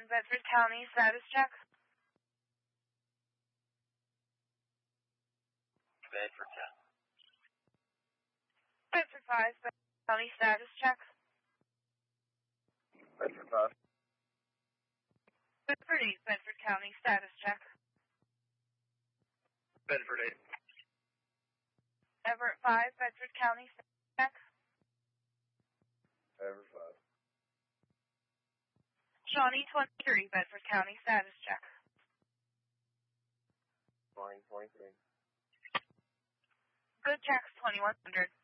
Bedford County, status check. Bedford County. Bedford 5, Bedford County, status check. Bedford 5. Bedford 8, Bedford County, status check. Bedford 8. Everett 5, Bedford County, status check. Everett 5. Shawnee 23, Bedford County, status check. 2023. Good checks 2100.